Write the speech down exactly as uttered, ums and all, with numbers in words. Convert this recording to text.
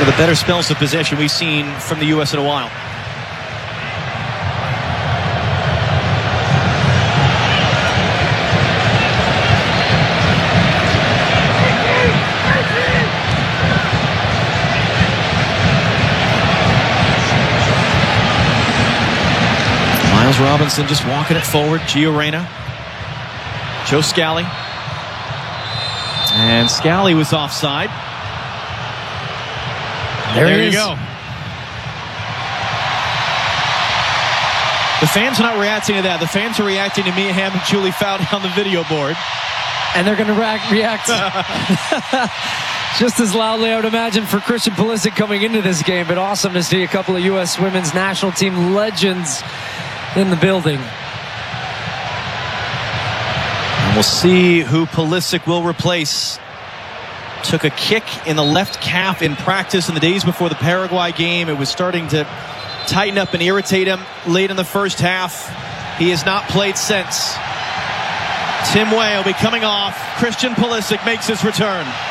One of the better spells of possession we've seen from the U S in a while. Miles Robinson just walking it forward. Gio Reyna. Joe Scally. And Scally was offside. There, there you is. go. The fans are not reacting to that. The fans are reacting to Mia Hamm and Julie Foudy on the video board. And they're going to react just as loudly, I would imagine, for Christian Pulisic coming into this game. But awesome to see a couple of U S women's national team legends in the building. And we'll see who Pulisic will replace. Took a kick in the left calf in practice in the days before the Paraguay game. It was starting to tighten up and irritate him late in the first half. He has not played since. Tim Weah will be coming off. Christian Pulisic makes his return.